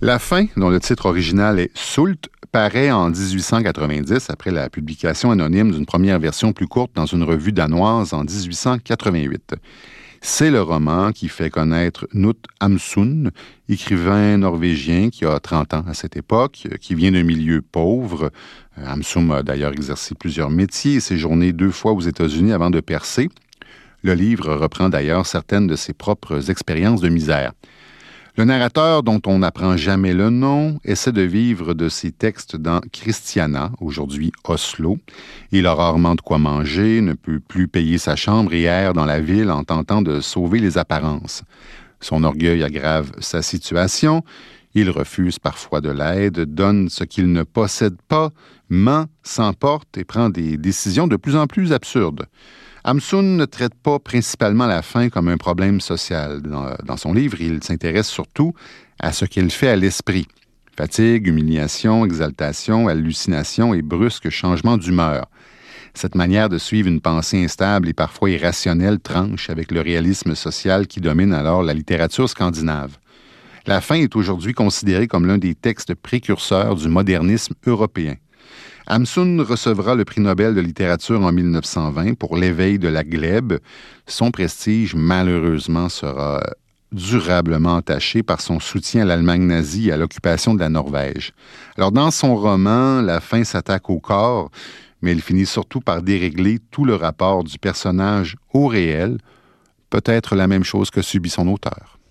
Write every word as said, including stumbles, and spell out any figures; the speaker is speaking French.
La fin, dont le titre original est Soult, paraît en dix-huit cent quatre-vingt-dix après la publication anonyme d'une première version plus courte dans une revue danoise en dix-huit cent quatre-vingt-huit. C'est le roman qui fait connaître Knut Hamsun, écrivain norvégien qui a trente ans à cette époque, qui vient d'un milieu pauvre. Hamsun a d'ailleurs exercé plusieurs métiers et séjourné deux fois aux États-Unis avant de percer. Le livre reprend d'ailleurs certaines de ses propres expériences de misère. Le narrateur, dont on n'apprend jamais le nom, essaie de vivre de ses textes dans Christiania, aujourd'hui Oslo. Il a rarement de quoi manger, ne peut plus payer sa chambre et erre dans la ville en tentant de sauver les apparences. Son orgueil aggrave sa situation. Il refuse parfois de l'aide, donne ce qu'il ne possède pas, ment, s'emporte et prend des décisions de plus en plus absurdes. Hamsun ne traite pas principalement la faim comme un problème social. Dans, dans son livre, il s'intéresse surtout à ce qu'elle fait à l'esprit. Fatigue, humiliation, exaltation, hallucination et brusque changement d'humeur. Cette manière de suivre une pensée instable et parfois irrationnelle tranche avec le réalisme social qui domine alors la littérature scandinave. La faim est aujourd'hui considérée comme l'un des textes précurseurs du modernisme européen. Hamsun recevra le prix Nobel de littérature en mille neuf cent vingt pour l'éveil de la glèbe. Son prestige, malheureusement, sera durablement entaché par son soutien à l'Allemagne nazie et à l'occupation de la Norvège. Alors, dans son roman, la faim s'attaque au corps, mais elle finit surtout par dérégler tout le rapport du personnage au réel, peut-être la même chose que subit son auteur.